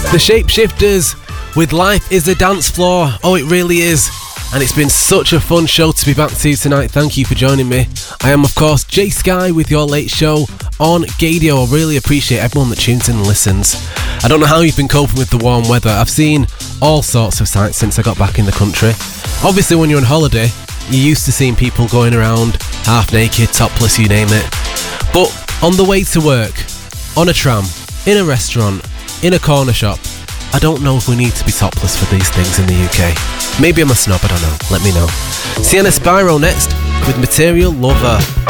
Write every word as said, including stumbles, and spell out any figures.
The Shapeshifters with Life is a Dance Floor. Oh, it really is. And it's been such a fun show to be back to tonight. Thank you for joining me. I am, of course, Jay Sky with your late show on Gadio. I really appreciate everyone that tunes in and listens. I don't know how you've been coping with the warm weather. I've seen all sorts of sights since I got back in the country. Obviously, when you're on holiday, you're used to seeing people going around half naked, topless, you name it. But on the way to work, on a tram, in a restaurant, in a corner shop, I don't know if we need to be topless for these things in the U K. Maybe I'm a snob, I don't know. Let me know. Sienna Spyro next with Material Lover.